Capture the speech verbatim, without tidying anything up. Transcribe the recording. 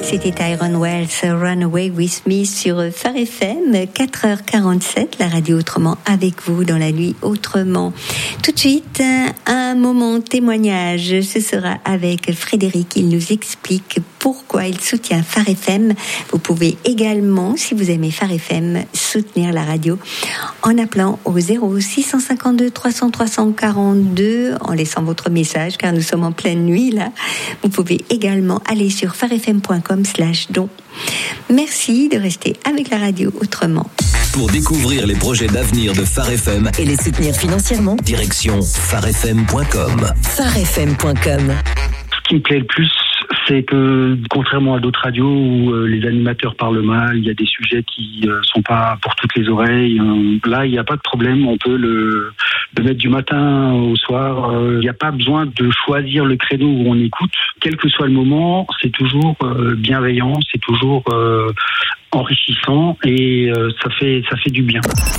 C'était Tyrone Wells, Run Away With Me sur Phare F M, quatre heures quarante-sept, la radio autrement avec vous dans la nuit autrement. Tout de suite, un moment témoignage, ce sera avec Frédéric, il nous explique pourquoi il soutient Phare F M. Vous pouvez également, si vous aimez Phare F M, soutenir la radio en appelant au zéro six cent cinquante-deux trois cents trois cent quarante-deux, en laissant votre message car nous sommes en pleine nuit là. Vous pouvez également aller sur pharefm point com slash don. Merci de rester avec la radio autrement. Pour découvrir les projets d'avenir de Phare F M et les soutenir financièrement, direction pharefm point com. pharefm point com. Ce qui me plaît le plus, c'est que contrairement à d'autres radios où euh, les animateurs parlent mal, il y a des sujets qui euh, sont pas pour toutes les oreilles. Euh, là, il n'y a pas de problème, on peut le, le mettre du matin au soir. Euh, il n'y a pas besoin de choisir le créneau où on écoute. Quel que soit le moment, c'est toujours euh, bienveillant, c'est toujours euh, enrichissant et euh, ça fait ça fait du bien.